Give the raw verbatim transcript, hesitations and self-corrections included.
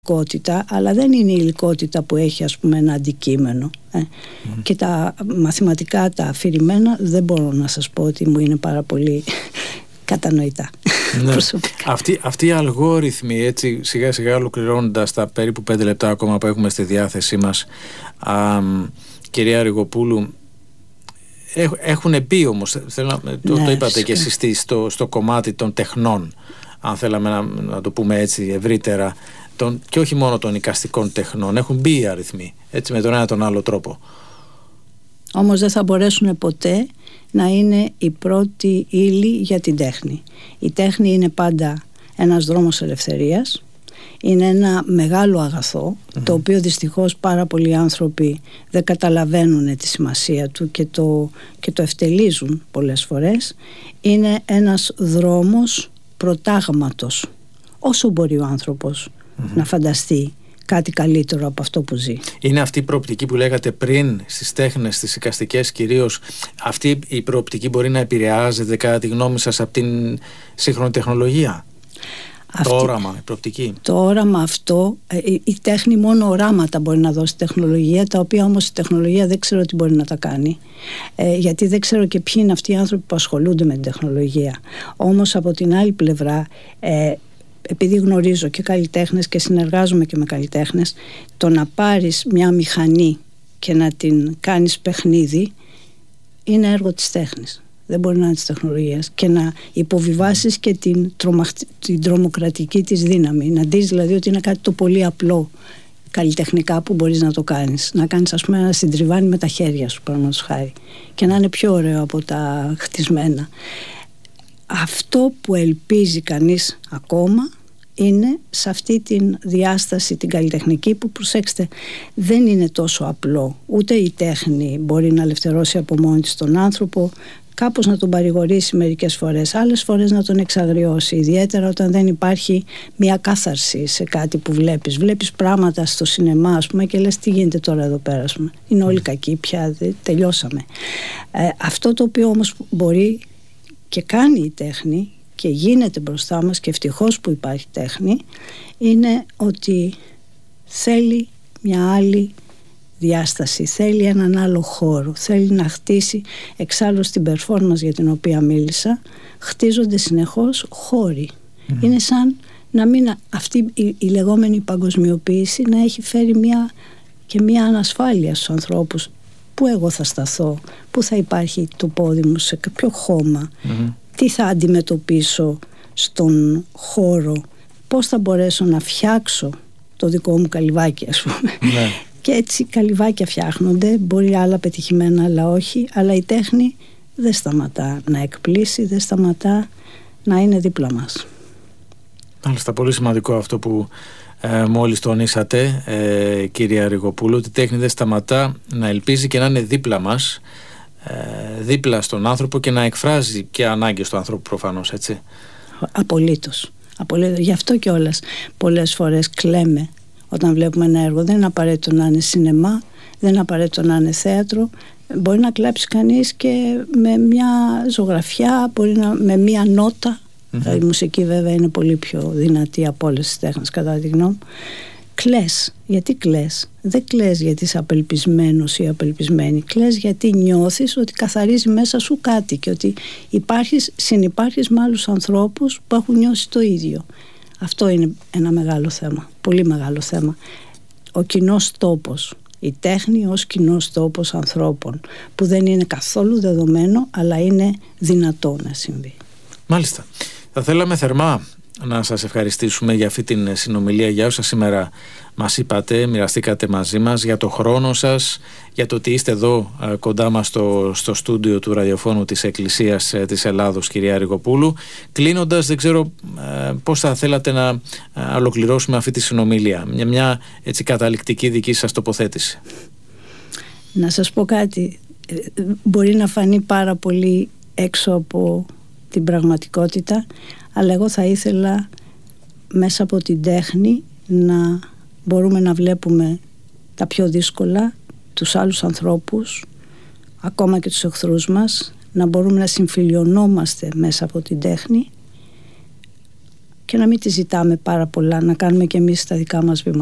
υλικότητα, αλλά δεν είναι η υλικότητα που έχει, ας πούμε, ένα αντικείμενο. Ε. Mm. Και τα μαθηματικά, τα αφηρημένα, δεν μπορώ να σας πω ότι μου είναι πάρα πολύ κατανοητά. Ναι. Αυτοί, αυτοί οι αλγόριθμοι, έτσι σιγά σιγά ολοκληρώνοντας τα περίπου πέντε λεπτά ακόμα που έχουμε στη διάθεσή μας, α, κυρία Ριγοπούλου, έχουν μπει όμως, θέλω, ναι, το, το είπατε και εσείς, στο, στο κομμάτι των τεχνών, αν θέλαμε να, να το πούμε έτσι ευρύτερα, τον, και όχι μόνο των εικαστικών τεχνών, έχουν μπει οι αριθμοί, έτσι, με τον ένα τον άλλο τρόπο. Όμως δεν θα μπορέσουν ποτέ να είναι η πρώτη ύλη για την τέχνη. Η τέχνη είναι πάντα ένας δρόμος ελευθερίας, είναι ένα μεγάλο αγαθό, mm-hmm. το οποίο δυστυχώς πάρα πολλοί άνθρωποι δεν καταλαβαίνουν τη σημασία του και το, και το ευτελίζουν πολλές φορές. Είναι ένας δρόμος προτάγματος, όσο μπορεί ο άνθρωπος mm-hmm. να φανταστεί κάτι καλύτερο από αυτό που ζει. Είναι αυτή η προοπτική που λέγατε πριν στις τέχνες, στις εικαστικές κυρίως, αυτή η προοπτική μπορεί να επηρεάζεται κατά τη γνώμη σας από την σύγχρονη τεχνολογία? Αυτή, το όραμα, η προοπτική. Το όραμα αυτό, η, η τέχνη μόνο οράματα μπορεί να δώσει τεχνολογία, τα οποία όμως η τεχνολογία δεν ξέρω τι μπορεί να τα κάνει, ε, γιατί δεν ξέρω και ποιοι είναι αυτοί οι άνθρωποι που ασχολούνται με την τεχνολογία. Όμως από την άλλη πλευρά, ε, επειδή γνωρίζω και καλλιτέχνες και συνεργάζομαι και με καλλιτέχνες, το να πάρεις μια μηχανή και να την κάνεις παιχνίδι είναι έργο της τέχνης, δεν μπορεί να είναι της τεχνολογίας, και να υποβιβάσεις και την, τρομα, την τρομοκρατική της δύναμη, να δεις δηλαδή ότι είναι κάτι το πολύ απλό καλλιτεχνικά που μπορείς να το κάνεις, να κάνεις, ας πούμε, ένα συντριβάνι με τα χέρια σου, παραδείγματος χάρη, και να είναι πιο ωραίο από τα χτισμένα. Αυτό που ελπίζει κανείς ακόμα είναι σε αυτή τη διάσταση την καλλιτεχνική, που, προσέξτε, δεν είναι τόσο απλό. Ούτε η τέχνη μπορεί να ελευθερώσει από μόνη της τον άνθρωπο, κάπως να τον παρηγορήσει μερικές φορές, άλλες φορές να τον εξαγριώσει, ιδιαίτερα όταν δεν υπάρχει μια κάθαρση σε κάτι που βλέπεις. Βλέπεις πράγματα στο σινεμά, ας πούμε, και λες τι γίνεται τώρα εδώ πέρα, ας πούμε. Είναι όλοι κακοί πια, τελειώσαμε. Ε, αυτό το οποίο όμως μπορεί και κάνει η τέχνη και γίνεται μπροστά μας, και ευτυχώς που υπάρχει τέχνη, είναι ότι θέλει μια άλλη διάσταση, θέλει έναν άλλο χώρο, θέλει να χτίσει. Εξάλλου στην performance για την οποία μίλησα, χτίζονται συνεχώς χώροι. Mm. Είναι σαν να μην, αυτή η, η λεγόμενη παγκοσμιοποίηση να έχει φέρει μια, και μια ανασφάλεια στους ανθρώπους. Πού εγώ θα σταθώ, πού θα υπάρχει το πόδι μου, σε ποιο χώμα, mm-hmm. τι θα αντιμετωπίσω στον χώρο, πώς θα μπορέσω να φτιάξω το δικό μου καλυβάκι, ας πούμε. Ναι. Και έτσι καλυβάκια φτιάχνονται, μπορεί άλλα πετυχημένα, αλλά όχι, αλλά η τέχνη δεν σταματά να εκπλήσει, δεν σταματά να είναι δίπλα μας. Μάλιστα, πολύ σημαντικό αυτό που ε, μόλις τονίσατε, ε, κυρία Ριγοπούλου, ότι η τέχνη δεν σταματά να ελπίζει και να είναι δίπλα μας, ε, δίπλα στον άνθρωπο, και να εκφράζει και ανάγκες του ανθρώπου, προφανώς, έτσι. Απολύτως. Απολύτως. Γι' αυτό κιόλας πολλές φορές κλαίμε όταν βλέπουμε ένα έργο. Δεν είναι απαραίτητο να είναι σινεμά, δεν είναι απαραίτητο να είναι θέατρο. Μπορεί να κλάψει κανείς και με μια ζωγραφιά, μπορεί να, με μια νότα. Mm-hmm. Η μουσική βέβαια είναι πολύ πιο δυνατή από όλες τις τέχνες, κατά τη γνώμη μου. Κλαις. Γιατί κλαις? Δεν κλαις γιατί είσαι απελπισμένος ή απελπισμένη. Κλαις γιατί νιώθεις ότι καθαρίζει μέσα σου κάτι και ότι υπάρχεις, συνυπάρχεις με άλλους ανθρώπους που έχουν νιώσει το ίδιο. Αυτό είναι ένα μεγάλο θέμα, πολύ μεγάλο θέμα. Ο κοινός τόπος, η τέχνη ως κοινός τόπος ανθρώπων, που δεν είναι καθόλου δεδομένο, αλλά είναι δυνατό να συμβεί. Μάλιστα. Θα θέλαμε θερμά να σας ευχαριστήσουμε για αυτή την συνομιλία, για όσα σήμερα μας είπατε, μοιραστήκατε μαζί μας, για το χρόνο σας, για το ότι είστε εδώ κοντά μας στο, στο στούντιο του ραδιοφώνου της Εκκλησίας της Ελλάδος, κυρία Ριγοπούλου. Κλείνοντας, δεν ξέρω ε, πώς θα θέλατε να ε, ολοκληρώσουμε αυτή τη συνομιλία, μια, μια έτσι καταληκτική δική σας τοποθέτηση. Να σας πω κάτι, μπορεί να φανεί πάρα πολύ έξω από την πραγματικότητα, αλλά εγώ θα ήθελα μέσα από την τέχνη να μπορούμε να βλέπουμε τα πιο δύσκολα, τους άλλους ανθρώπους, ακόμα και τους εχθρούς μας, να μπορούμε να συμφιλιωνόμαστε μέσα από την τέχνη και να μην τη ζητάμε πάρα πολλά, να κάνουμε και εμείς τα δικά μας βήματα.